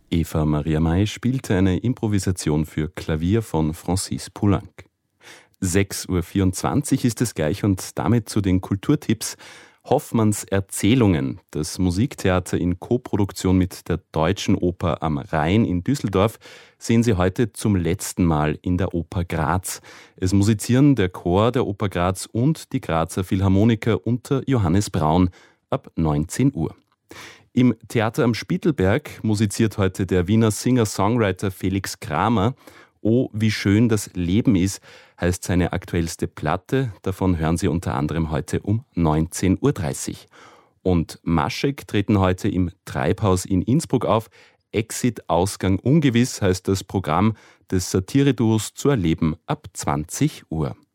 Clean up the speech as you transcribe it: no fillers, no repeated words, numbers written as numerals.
Eva Maria May spielte eine Improvisation für Klavier von Francis Poulenc. 6.24 Uhr ist es gleich und damit zu den Kulturtipps. Hoffmanns Erzählungen, das Musiktheater in Koproduktion mit der Deutschen Oper am Rhein in Düsseldorf, sehen Sie heute zum letzten Mal in der Oper Graz. Es musizieren der Chor der Oper Graz und die Grazer Philharmoniker unter Johannes Braun ab 19 Uhr. Im Theater am Spittelberg musiziert heute der Wiener Singer-Songwriter Felix Kramer. Oh, wie schön das Leben ist, heißt seine aktuellste Platte. Davon hören Sie unter anderem heute um 19.30 Uhr. Und Maschek treten heute im Treibhaus in Innsbruck auf. Exit, Ausgang ungewiss heißt das Programm des Satire-Duos zu erleben ab 20 Uhr.